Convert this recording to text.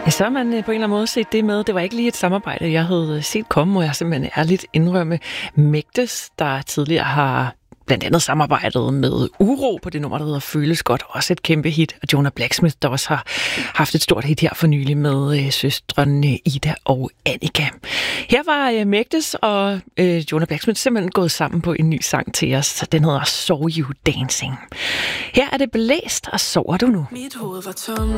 Så har man på en eller anden måde set det med. Det var ikke lige et samarbejde, jeg havde set komme, må jeg simpelthen ærligt indrømme. Mægtes, der tidligere har blandt andet samarbejdet med Uro på det nummer, der hedder Føles Godt. Også et kæmpe hit. Og Jonah Blacksmith, der også har haft et stort hit her for nylig med søstrene Ida og Annika. Her var Mægtes og Jonah Blacksmith simpelthen gået sammen på en ny sang til os. Den hedder Saw You Dancing. Her er det blæst, og sover du nu? Mit hoved var tomt.